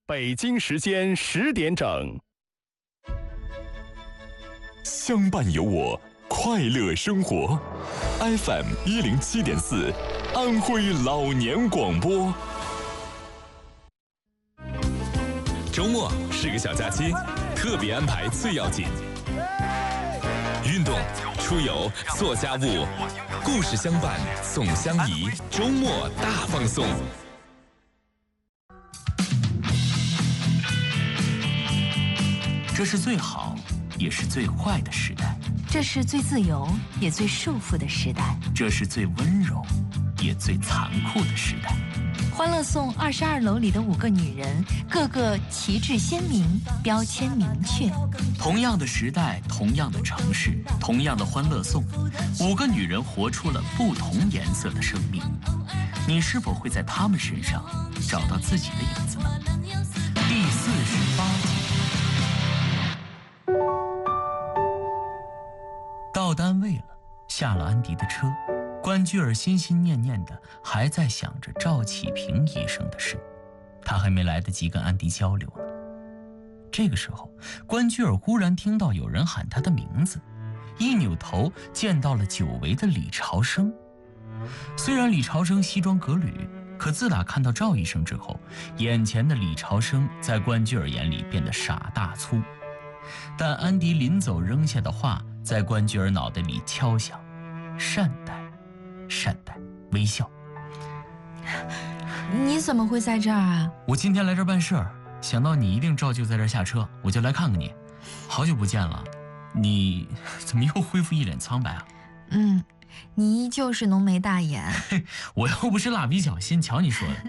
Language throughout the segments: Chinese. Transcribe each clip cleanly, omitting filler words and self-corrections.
北京时间10点整。 相伴有我，快乐生活。FM 107.4，安徽老年广播。周末是个小假期，特别安排最要紧。运动、出游、做家务，故事相伴，送相宜，周末大放送。 这是最好，也是最坏的时代。 这是最自由，也最束缚的时代。 这是最温柔，也最残酷的时代。 欢乐颂22楼里的5个女人，个个旗帜鲜明，标签明确。 同样的时代，同样的城市，同样的欢乐颂，5个女人活出了不同颜色的生命。你是否会在她们身上找到自己的影子呢？第48集。到单位了，下了安迪的车，关雎尔心心念念的还在想着赵启平医生的事，他还没来得及跟安迪交流呢。这个时候，关雎尔忽然听到有人喊他的名字，一扭头见到了久违的李朝生。虽然李朝生西装革履，可自打看到赵医生之后，眼前的李朝生在关雎尔眼里变得傻大粗。但安迪临走扔下的话在关雎尔脑袋里敲响：善待，善待，微笑。 你怎么会在这儿啊？ 我今天来这儿办事儿，想到你一定照旧在这儿下车，我就来看看你。好久不见了，你怎么又恢复一脸苍白啊？ 你依旧是浓眉大眼。 我又不是蜡笔小新，瞧你说的。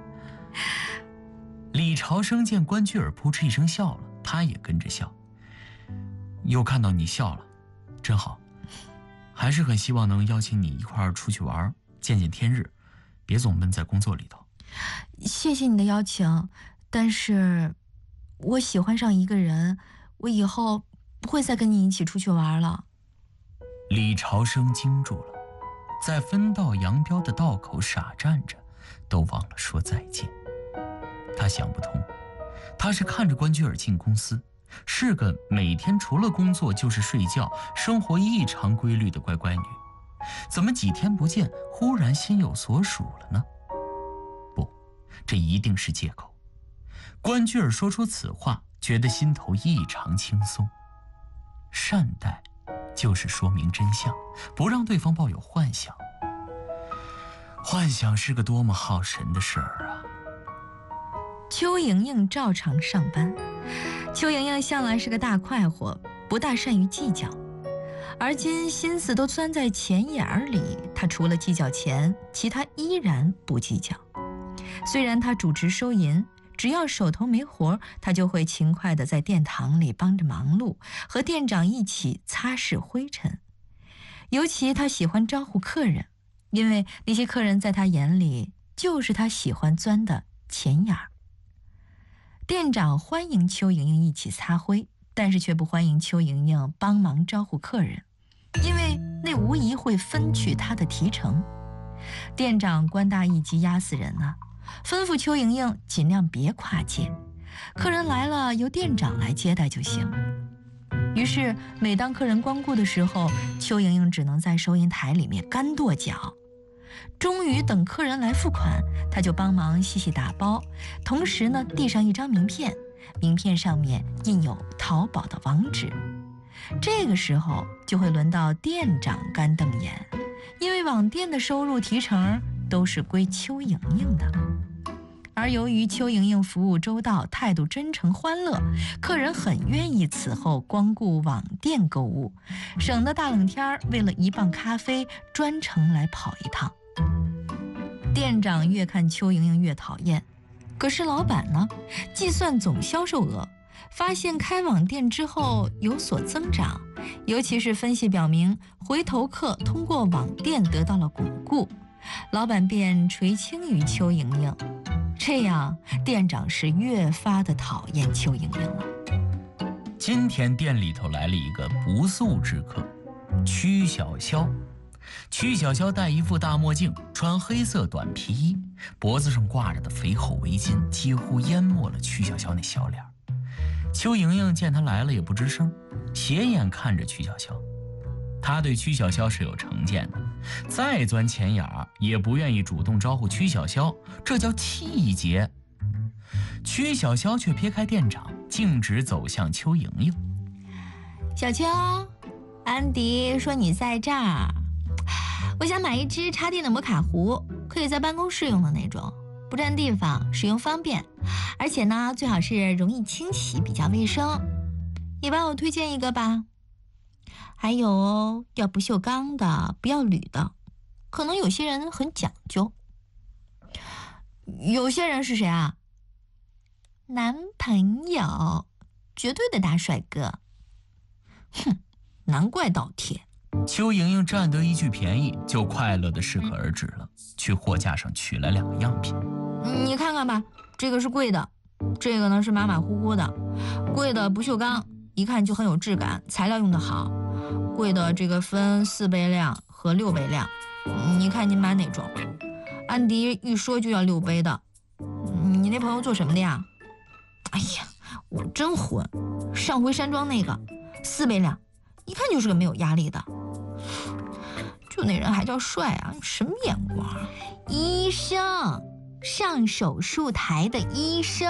李朝生见关雎尔扑哧一声笑了，他也跟着笑。又看到你笑了，真好，还是很希望能邀请你一块儿出去玩，见见天日，别总闷在工作里头。 谢谢你的邀请，但是我喜欢上一个人，我以后不会再跟你一起出去玩了。 李朝生惊住了，在分道扬镳的道口傻站着，都忘了说再见。他想不通，他是看着关雎尔进公司，是个每天除了工作就是睡觉，生活异常规律的乖乖女，怎么几天不见，忽然心有所属了呢？不，这一定是借口。关雎尔说出此话，觉得心头异常轻松。善待就是说明真相，不让对方抱有幻想。幻想是个多么耗神的事儿啊！ 邱莹莹照常上班。邱莹莹向来是个大快活，不大善于计较，而今心思都钻在钱眼里，她除了计较钱，其他依然不计较。虽然她主持收银，只要手头没活，她就会勤快地在殿堂里帮着忙碌，和店长一起擦拭灰尘。尤其她喜欢招呼客人，因为那些客人在她眼里就是她喜欢钻的钱眼儿。店长欢迎邱莹莹一起擦灰，但是却不欢迎邱莹莹帮忙招呼客人，因为那无疑会分去她的提成。店长官大一级压死人啊，吩咐邱莹莹尽量别跨界，客人来了由店长来接待就行。于是每当客人光顾的时候，邱莹莹只能在收银台里面干跺脚。终于等客人来付款，他就帮忙细细打包，同时呢递上一张名片，名片上面印有淘宝的网址。这个时候就会轮到店长干瞪眼，因为网店的收入提成都是归邱莹莹的。而由于邱莹莹服务周到，态度真诚欢乐，客人很愿意此后光顾网店购物，省得大冷天为了1磅咖啡专程来跑一趟。店长越看邱莹莹越讨厌，可是老板呢，计算总销售额，发现开网店之后有所增长，尤其是分析表明回头客通过网店得到了巩固，老板便垂青于邱莹莹。这样店长是越发的讨厌邱莹莹了。 今天店里头来了一个不速之客，曲小潇。 曲小潇戴一副大墨镜，穿黑色短皮衣，脖子上挂着的肥厚围巾几乎淹没了曲小潇那小脸。邱莹莹见他来了也不吱声，斜眼看着曲小潇。他对曲小潇是有成见的，再钻钱眼儿也不愿意主动招呼曲小潇，这叫气节。曲小潇却撇开店长，径直走向邱莹莹。 小邱，安迪说你在这儿，我想买一支插电的摩卡壶，可以在办公室用的那种，不占地方，使用方便，而且呢最好是容易清洗，比较卫生。你帮我推荐一个吧。还有哦，要不锈钢的，不要铝的，可能有些人很讲究。有些人是谁啊？男朋友，绝对的大帅哥。哼，难怪倒贴。 邱莹莹占得一句便宜，就快乐的适可而止了，去货架上取了2个样品。 你看看吧，这个是贵的，这个呢是马马虎虎的。贵的不锈钢，一看就很有质感，材料用得好。贵的这个分4杯量和6杯量，你看你买哪种？安迪一说就要6杯的。你那朋友做什么的呀？哎呀，我真混，上回山庄那个4杯量，一看就是个没有压力的。就那人还叫帅啊，什么眼光？医生，上手术台的医生。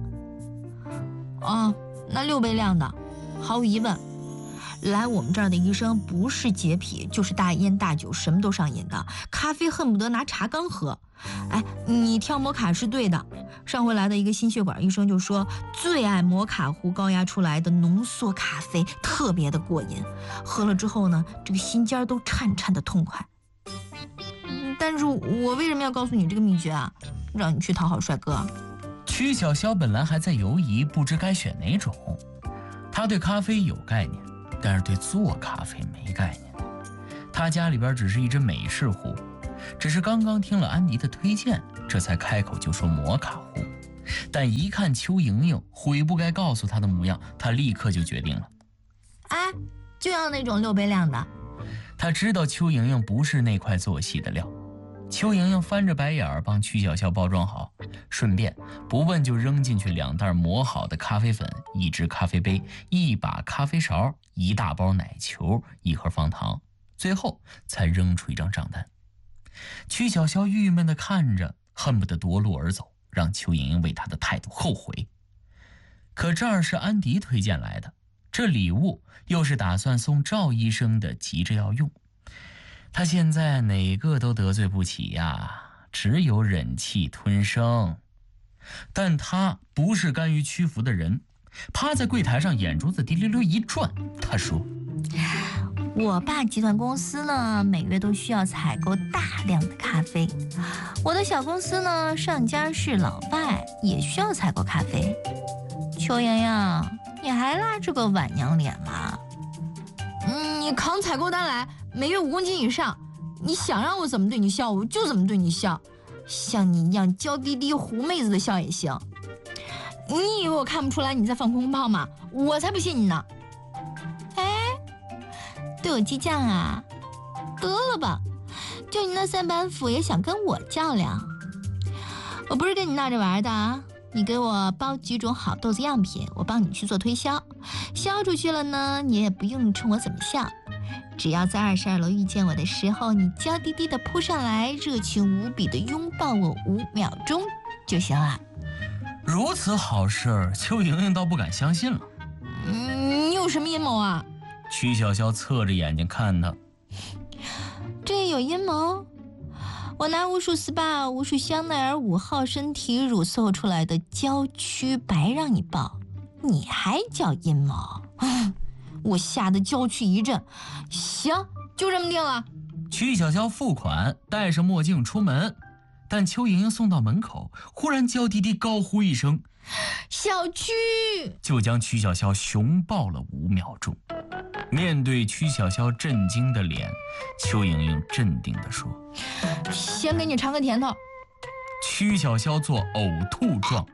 哦，那6杯量的，毫无疑问。来我们这儿的医生不是洁癖，就是大烟大酒什么都上瘾的，咖啡恨不得拿茶缸喝。哎，你挑摩卡是对的。上回来的一个心血管医生就说，最爱摩卡壶高压出来的浓缩咖啡，特别的过瘾，喝了之后呢，这个心尖都颤颤的痛快。但是我为什么要告诉你这个秘诀啊？让你去讨好帅哥。 曲小潇本来还在犹疑，不知该选哪种。他对咖啡有概念，但是对做咖啡没概念。他家里边只是一只美式壶，只是刚刚听了安迪的推荐，这才开口就说摩卡壶。但一看邱莹莹悔不该告诉他的模样，他立刻就决定了， 哎，就要那种6杯量的。 他知道邱莹莹不是那块做戏的料。邱莹莹翻着白眼儿帮曲小潇包装好，顺便不问就扔进去2袋磨好的咖啡粉、1只咖啡杯、1把咖啡勺、1大包奶球、1盒方糖，最后才扔出一张账单。曲小潇郁闷地看着，恨不得夺路而走，让邱莹莹为他的态度后悔。可这儿是安迪推荐来的，这礼物又是打算送赵医生的，急着要用。他现在哪个都得罪不起呀，只有忍气吞声。但他不是甘于屈服的人，趴在柜台上眼珠子滴溜溜一转，他说， 我爸集团公司呢，每月都需要采购大量的咖啡。我的小公司呢，上家是老外，也需要采购咖啡。邱莹莹，你还拉着个晚娘脸吗？你扛采购单来，每月5公斤以上，你想让我怎么对你笑，我就怎么对你笑，像你一样娇滴滴狐妹子的笑也行。你以为我看不出来你在放空炮吗？我才不信你呢！哎，对我激将啊？得了吧，就你那3板斧也想跟我较量？我不是跟你闹着玩的啊！你给我包几种好豆子样品，我帮你去做推销，销出去了呢，你也不用冲我怎么笑，只要在22楼遇见我的时候，你娇滴滴的扑上来，热情无比的拥抱我5秒钟就行了。 如此好事，邱莹莹倒不敢相信了。 你有什么阴谋啊？ 曲小潇侧着眼睛看他， 这也有阴谋？我拿无数 SPA、无数香奈儿5号身体乳搜出来的娇躯白让你抱，你还叫阴谋？我吓得娇躯一震。行，就这么定了。 曲小潇付款，戴上墨镜出门，但邱莹莹送到门口，忽然娇滴滴高呼一声， 小曲， 就将曲小潇熊抱了5秒钟。面对曲小潇震惊的脸，邱莹莹镇定地说， 先给你尝个甜头。 曲小潇做呕吐状。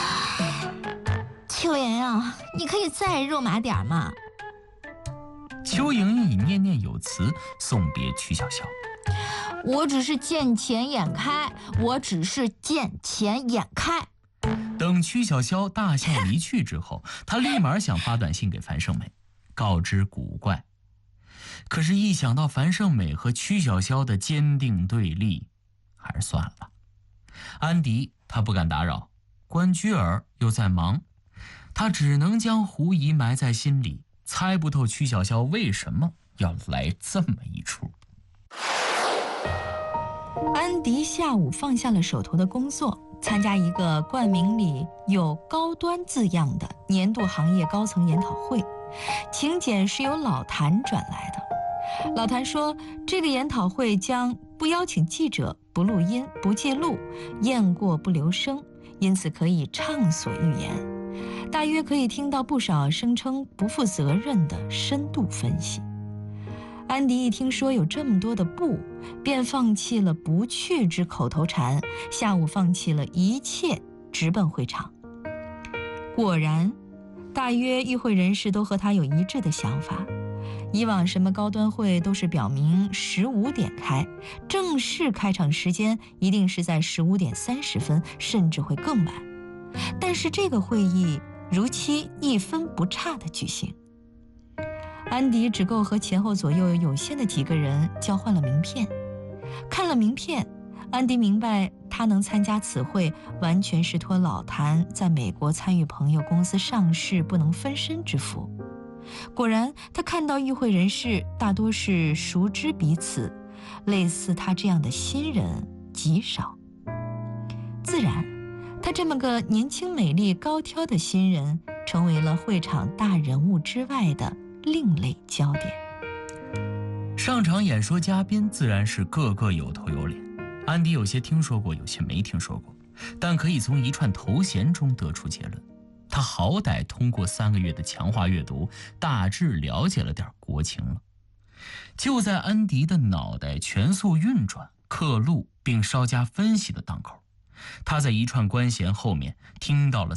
邱莹莹，你可以再肉麻点吗？ 邱莹莹以念念有词送别曲筱绡。 我只是见钱眼开，我只是见钱眼开。 等曲筱绡大笑离去之后，他立马想发短信给樊胜美，告知古怪。可是，一想到樊胜美和曲筱绡的坚定对立，还是算了吧。安迪他不敢打扰，关雎尔又在忙，他只能将狐疑埋在心里，猜不透曲筱绡为什么要来这么一出。 安迪下午放下了手头的工作，参加一个冠名里有高端字样的年度行业高层研讨会，请柬是由老谭转来的。老谭说，这个研讨会将不邀请记者，不录音，不记录，雁过不留声，因此可以畅所欲言，大约可以听到不少声称不负责任的深度分析。安迪一听说有这么多的不，便放弃了不去之口头禅，下午放弃了一切，直奔会场。果然，大约与会人士都和他有一致的想法。以往什么高端会都是表明15点开，正式开场时间一定是在15点30分，甚至会更晚。但是这个会议如期1分不差地举行。安迪只够和前后左右有限的几个人交换了名片。看了名片，安迪明白他能参加此会，完全是托老谭在美国参与朋友公司上市不能分身之福。果然，他看到与会人士大多是熟知彼此，类似他这样的新人极少。自然，他这么个年轻美丽高挑的新人，成为了会场大人物之外的另类焦点。 上场演说嘉宾自然是个个有头有脸，安迪有些听说过，有些没听说过，但可以从一串头衔中得出结论。他好歹通过3个月的强化阅读，大致了解了点国情了。就在安迪的脑袋全速运转、刻录并稍加分析的当口，他在一串官衔后面听到了